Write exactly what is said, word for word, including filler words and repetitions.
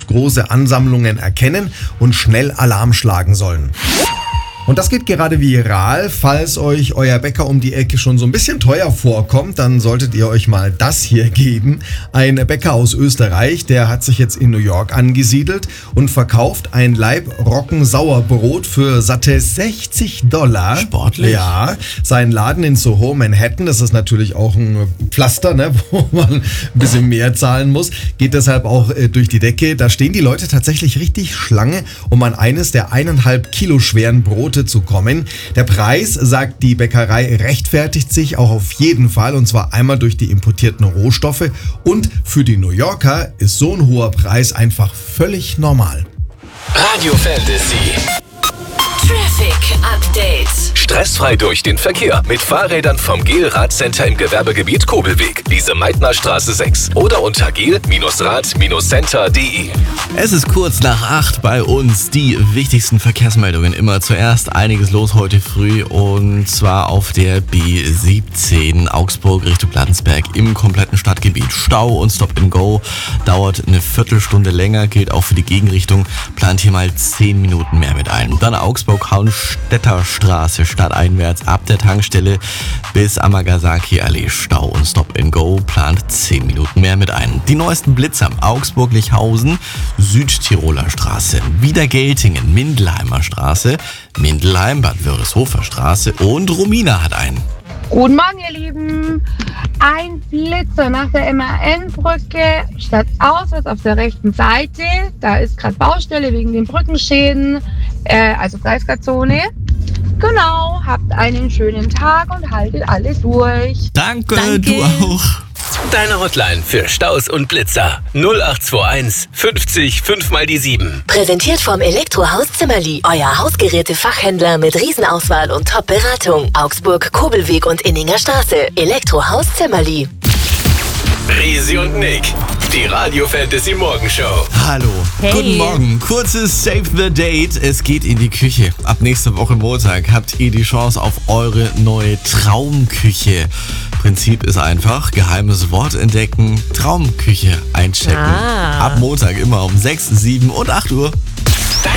große Ansammlungen erkennen und schnell Alarm schlagen sollen. Und das geht gerade viral. Falls euch euer Bäcker um die Ecke schon so ein bisschen teuer vorkommt, dann solltet ihr euch mal das hier geben. Ein Bäcker aus Österreich, der hat sich jetzt in New York angesiedelt und verkauft ein Laib Roggensauerbrot für satte sechzig Dollar. Sportlich. Ja, sein Laden in Soho, Manhattan, das ist natürlich auch ein Pflaster, ne, wo man ein bisschen mehr zahlen muss, geht deshalb auch äh, durch die Decke. Da stehen die Leute tatsächlich richtig Schlange, um an eines der eineinhalb Kilo schweren Brote zu kommen. Der Preis, sagt die Bäckerei, rechtfertigt sich auch auf jeden Fall, und zwar einmal durch die importierten Rohstoffe, und für die New Yorker ist so ein hoher Preis einfach völlig normal. Radio Fantasy. Traffic Update. Stressfrei durch den Verkehr mit Fahrrädern vom Gel-Rad-Center im Gewerbegebiet Kobelweg, Lise Meitner Straße sechs oder unter gel Rad Center punkt de. Es ist kurz nach acht bei uns. Die wichtigsten Verkehrsmeldungen immer zuerst. Einiges los heute früh, und zwar auf der B siebzehn Augsburg Richtung Landsberg im kompletten Stadtgebiet. Stau und Stop and Go dauert eine Viertelstunde länger, gilt auch für die Gegenrichtung. Plant hier mal zehn Minuten mehr mit ein. Dann Augsburg-Hauenstädter Straße stadteinwärts ab der Tankstelle bis Amagasaki-Allee. Stau und Stop and Go, plant zehn Minuten mehr mit ein. Die neuesten Blitzer: Augsburg-Lichhausen, Südtiroler Straße, Wiedergeltingen, Mindelheimer Straße, Mindelheim, Bad Wörishofer Straße, und Romina hat einen. Guten Morgen, ihr Lieben. Ein Blitzer nach der M A N-Brücke, statt auswärts auf der rechten Seite. Da ist gerade Baustelle wegen den Brückenschäden, äh, also Freisgleitzone. Genau, habt einen schönen Tag und haltet alle durch. Danke, Danke. du auch. Deine Hotline für Staus und Blitzer null acht zwei eins fünfzig fünf mal die sieben. Präsentiert vom Elektrohaus Zimmerli. Euer Hausgeräte-Fachhändler mit Riesenauswahl und Top-Beratung. Augsburg, Kobelweg und Inninger Straße. Elektrohaus Zimmerli. Risi und Nick, die Radio Fantasy Morgenshow. Hallo, Hey. Guten Morgen. Kurzes Save the Date. Es geht in die Küche. Ab nächste Woche Montag habt ihr die Chance auf eure neue Traumküche. Prinzip ist einfach: geheimes Wort entdecken, Traumküche einchecken. Ah. Ab Montag immer um sechs, sieben und acht Uhr.